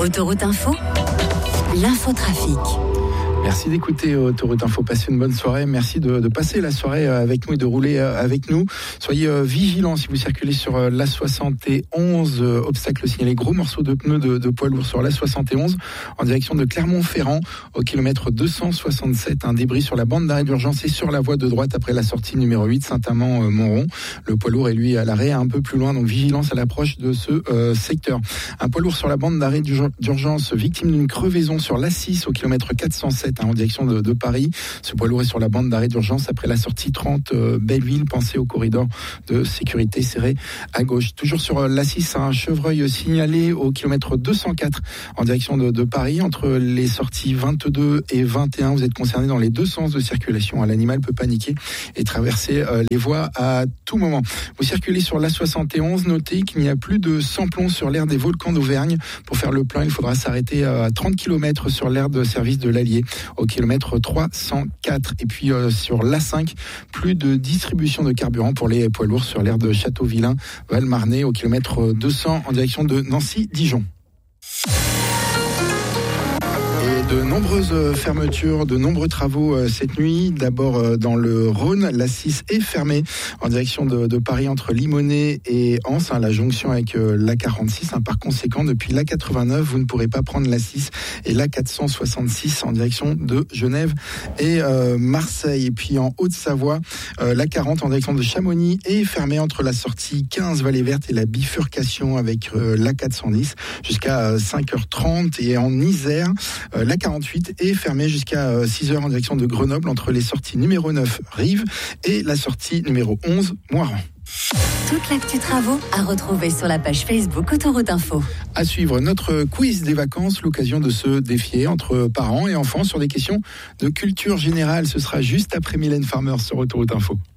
Autoroute Info, l'infotrafic. Merci d'écouter Autoroute Info. Passez une bonne soirée. Merci de passer la soirée avec nous et de rouler avec nous. Soyez vigilants si vous circulez sur l'A71. Obstacle signalé, gros morceaux de pneus de poids lourd sur l'A71 en direction de Clermont-Ferrand au kilomètre 267. Un débris sur la bande d'arrêt d'urgence et sur la voie de droite après la sortie numéro 8 Saint-Amand-Montrond. Le poids lourd est lui à l'arrêt un peu plus loin, donc vigilance à l'approche de ce secteur. Un poids lourd sur la bande d'arrêt d'urgence, victime d'une crevaison sur l'A6 au kilomètre 407 en direction de Paris. Ce poids lourd est sur la bande d'arrêt d'urgence après la sortie 30 Belleville. Pensez au corridor de sécurité serré à gauche. Toujours sur l'A6, un chevreuil signalé au kilomètre 204 en direction de Paris. Entre les sorties 22 et 21, vous êtes concerné dans les deux sens de circulation. L'animal peut paniquer et traverser les voies à tout moment. Vous circulez sur l'A71, notez qu'il n'y a plus de samplons sur l'aire des volcans d'Auvergne. Pour faire le plein, il faudra s'arrêter à 30 km sur l'aire de service de l'Allier au kilomètre 304. Et puis sur l'A5, plus de distribution de carburant pour les poids lourds sur l'aire de Châteauvillain, Val-Marnay au kilomètre 200 en direction de Nancy-Dijon. De nombreuses fermetures, de nombreux travaux cette nuit. D'abord dans le Rhône, l'A6 est fermée en direction de Paris entre Limonest et Anse, la jonction avec l'A46. Par conséquent, depuis l'A89, vous ne pourrez pas prendre l'A6 et l'A466 en direction de Genève et Marseille. Et puis en Haute-Savoie, l'A40 en direction de Chamonix est fermée entre la sortie 15 Vallée Verte et la bifurcation avec l'A410 jusqu'à 5h30. Et en Isère, la 48 est fermée jusqu'à 6h en direction de Grenoble entre les sorties numéro 9 Rive et la sortie numéro 11 Moiran. Toute l'actu travaux à retrouver sur la page Facebook Autoroute Info. À suivre notre quiz des vacances, l'occasion de se défier entre parents et enfants sur des questions de culture générale. Ce sera juste après Mylène Farmer sur Autoroute Info.